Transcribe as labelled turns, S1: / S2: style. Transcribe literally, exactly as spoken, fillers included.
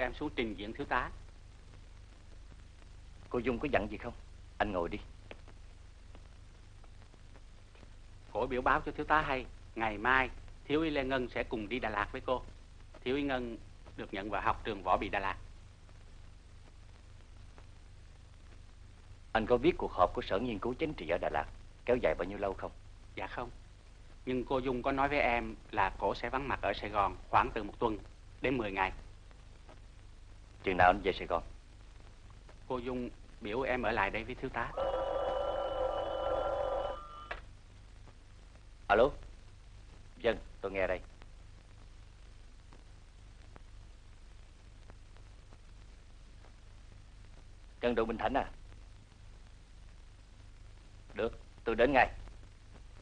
S1: em xuống trình diện thiếu tá.
S2: Cô Dung có dặn gì không? Anh ngồi đi.
S1: Cổ biểu báo cho thiếu tá hay, ngày mai thiếu úy Lê Ngân sẽ cùng đi Đà Lạt với cô. Thiếu úy Ngân được nhận vào học trường võ bị Đà Lạt.
S2: Anh có biết cuộc họp của Sở Nghiên cứu Chính trị ở Đà Lạt kéo dài bao nhiêu lâu không?
S1: Dạ không. Nhưng cô Dung có nói với em là cổ sẽ vắng mặt ở Sài Gòn khoảng từ một tuần đến mười ngày.
S2: Chừng nào anh về Sài Gòn?
S1: Cô Dung biểu em ở lại đây với thiếu tá.
S2: Alo. Vâng, tôi nghe đây. Cần độ Bình Thạnh à? Được, tôi đến ngay.